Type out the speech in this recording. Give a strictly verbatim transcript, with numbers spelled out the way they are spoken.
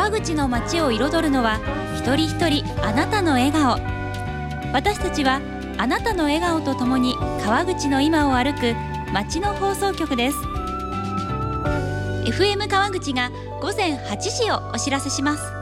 川口の街を彩るのは一人一人あなたの笑顔。私たちはあなたの笑顔とともに川口の今を歩く街の放送局です。 エフエム 川口が午前はちじをお知らせします。